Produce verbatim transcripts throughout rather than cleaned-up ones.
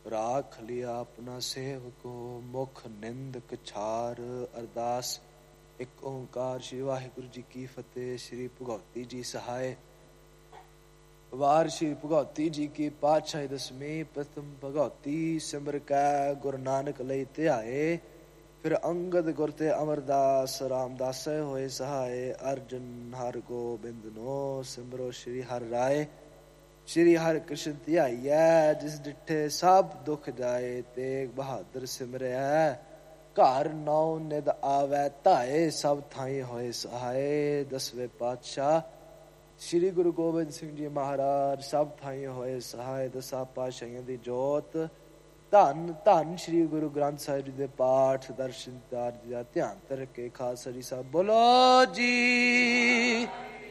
ਰਾਖ ਲਿਆ ਆਪਣਾ ਸੇਵਕੋ, ਮੁਖ ਨਿੰਦਕ ਛਾਰ ਅਰਦਾਸ। ਇੱਕ ਓਂਕਾਰ। ਸ਼੍ਰੀ ਵਾਹਿਗੁਰੂ ਜੀ ਕੀ ਫਤਿਹ। ਸ਼੍ਰੀ ਭਗਉਤੀ ਜੀ ਸਹਾਇ। ਵਾਰ ਸ਼੍ਰੀ ਭਗਉਤੀ ਜੀ ਕੀ ਪਾਤਸ਼ਾਹੀ ਦਸਵੀਂ। ਪ੍ਰਥਮ ਭਗਉਤੀ ਸਿਮਰ ਕੈ ਗੁਰੂ ਨਾਨਕ ਲਈ ਧਿਆਏ। ਫਿਰ ਅੰਗਦ ਗੁਰ ਤੇ ਅਮਰਦਾਸ ਰਾਮਦਾਸੈ ਹੋਏ ਸਹਾਏ। ਅਰਜਨ ਹਰਿ ਗੋਬਿੰਦ ਨੋ ਸਿਮਰੋ ਸ਼੍ਰੀ ਹਰਿ ਰਾਏ। ਸ਼੍ਰੀ ਹਰਿ ਕ੍ਰਿਸ਼ਨ ਧਿਆਈਐ, ਜਿਸ ਡਿਠੇ ਸਭ ਦੁਖ ਜਾਏ। ਤੇਗ ਬਹਾਦਰ ਸਿਮਰੈ, ਘਰ ਨੌ ਨਿਧ ਆਵੈ ਧਾਏ। ਸਭ ਥਾਈ ਹੋਏ ਸਹਾਏ। ਦਸਵੇਂ ਪਾਤਸ਼ਾਹ ਸ਼੍ਰੀ ਗੁਰੂ ਗੋਬਿੰਦ ਸਿੰਘ ਜੀ ਮਹਾਰਾਜ ਸਭ ਥਾਈ ਹੋਏ ਸਹਾਏ। ਦਸਾਂ ਪਾਤਸ਼ਾਹੀਆਂ ਦੀ ਜੋਤ। ਧੰਨ ਧੰਨ ਸ਼੍ਰੀ ਗੁਰੂ ਗ੍ਰੰਥ ਸਾਹਿਬ ਜੀ ਦੇ ਪਾਠ ਦਰਸ਼ਨ ਦੀਦਾਰ ਜੀ ਦਾ ਧਿਆਨ ਧਰ ਕੇ ਖਾਲਸਾ ਜੀ ਸਾਹਿਬ ਬੋਲੋ ਜੀ।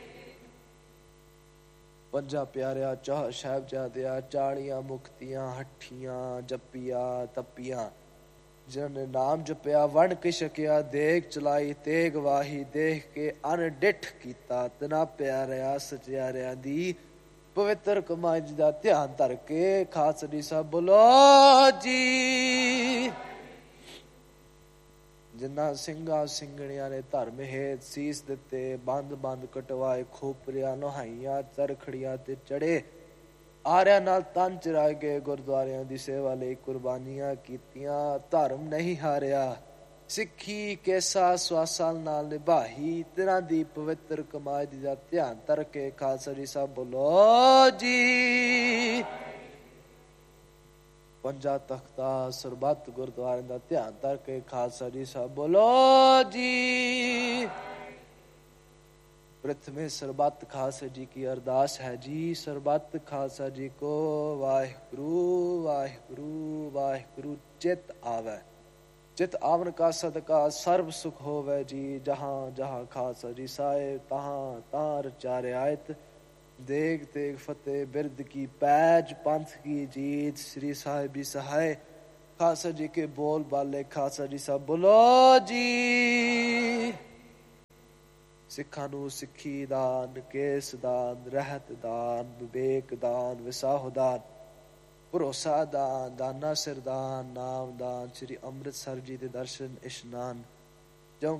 ਪੰਜਾਂ ਪਿਆਰਿਆਂ ਚਾਹ ਸਾਹਿਬਜ਼ਾਦਿਆਂ ਚਾਲੀਆਂ ਮੁਕਤੀਆਂ ਹੱਠੀਆਂ ਜੱਪੀਆਂ ਤੱਪੀਆਂ। ਜਿਨ੍ਹਾਂ ਨੇ ਨਾਮ ਜਪਿਆ ਵੰਡ ਕੇ ਛਕਿਆ, ਦੇਗ ਚਲਾਈ ਤੇਗ ਵਾਹੀ, ਦੇਖ ਕੇ ਅਣਡਿੱਠ ਕੀਤਾ। ਤਿਨਾਂ ਪਿਆਰਿਆਂ ਸਚਿਆਰਿਆਂ ਦੀ ਪਵਿੱਤਰ ਕਮਾਈ ਜੀ ਦਾ ਧਿਆਨ ਧਰ ਕੇ ਖਾਲਸਾ ਜੀ ਸਾਹਿਬ ਬੋਲੋ ਜੀ। ਜਿਨ੍ਹਾਂ ਸਿੰਘਾਂ ਸਿੰਘਣੀਆਂ ਨੇ ਧਰਮ ਹੇਤ ਸੀਸ ਦਿੱਤੇ, ਬੰਦ ਬੰਦ ਕਟਵਾਏ, ਖੋਪਰਿਆਂ ਨਹਾਈਆਂ, ਚਰਖੜੀਆਂ ਤੇ ਚੜੇ, ਆਰਿਆਂ ਨਾਲ ਤਨ ਚਰਾ ਕੇ ਗੁਰਦੁਆਰਿਆਂ ਦੀ ਸੇਵਾ ਲਈ ਕੁਰਬਾਨੀਆਂ ਕੀਤੀਆਂ। ਧਰਮ ਨਹੀਂ ਹਾਰਿਆ, ਸਿੱਖੀ ਕੇਸਾ ਸਵਾਸਾਂ ਨਾਲ ਨਿਭਾਈ। ਤਿਨਾਂ ਦੀ ਪਵਿੱਤਰ ਕਮਾਈ ਦੀ ਦਾ ਧਿਆਨ ਧਰ ਕੇ ਖਾਲਸਾ ਜੀ ਸਾਹਿਬ ਬੋਲੋ ਜੀ। ਪੰਜਾਂ ਤਖਤਾਂ ਸਰਬੱਤ ਗੁਰਦੁਆਰਿਆਂ ਦਾ ਧਿਆਨ ਧਰ ਕੇ ਖਾਲਸਾ ਜੀ ਸਾਹਿਬ ਬੋਲੋ ਜੀ। ਪ੍ਰਥਮੇ ਸਰਬੱਤ ਖਾਲਸਾ ਜੀ ਕੀ ਅਰਦਾਸ ਹੈ ਜੀ। ਸਰਬੱਤ ਖਾਲਸਾ ਜੀ ਕੋ ਵਾਹਿਗੁਰੂ ਵਾਹਿਗੁਰੂ ਵਾਹਿਗੁਰੂ ਚਿਤ ਆਵੈ। ਚਿਤ ਆਵਨ ਕਾ ਸਦਕਾ ਸਰਬ ਸੁਖ ਹੋਵੇ ਜੀ। ਜਹਾਂ ਜਹਾਂ ਖਾਲਸਾ ਜੀ ਸਾਹਿਬ ਤਹਾਂ ਤਹਾਂ ਰਚਾ ਰਿਆਇਤ। ਦੇਗ ਤੇਗ ਫਤਿਹ ਬਿਰਦ ਕੀ ਪੈਜ, ਪੰਥ ਕੀ ਜੀਤ। ਸ੍ਰੀ ਸਾਹਿਬੀ ਸਹਾਇ ਖਾਲਸਾ ਜੀ ਕੇ ਬੋਲ ਬਾਲੇ ਖਾਲਸਾ ਜੀ ਸਾਹਿਬ ਬੋਲੋ ਜੀ। ਸਿੱਖਾਂ ਨੂੰ ਸਿੱਖੀ ਦਾਨ, ਕੇਸ ਦਾਨ, ਰਹਿਤ ਦਾਨ, ਵਿਵੇਕ ਦਾਨ, ਵਿਸਾਹੋ ਦਾਨ, ਭਰੋਸਾ ਦਾਨ, ਦਾਨਾ ਸਿਰਦਾਨ, ਨਾਮ ਦਾਨ, ਸ੍ਰੀ ਅੰਮ੍ਰਿਤਸਰ ਜੀ ਦੇ ਦਰਸ਼ਨ ਇਸ਼ਨਾਨ,